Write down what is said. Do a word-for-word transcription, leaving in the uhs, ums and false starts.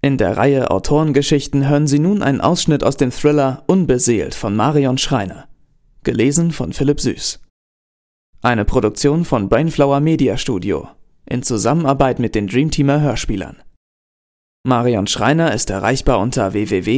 In der Reihe Autorengeschichten hören Sie nun einen Ausschnitt aus dem Thriller Unbeseelt von Marion Schreiner, gelesen von Philipp Süß. Eine Produktion von Brainflower Media Studio in Zusammenarbeit mit den Dreamteamer Hörspielern. Marion Schreiner ist erreichbar unter w w w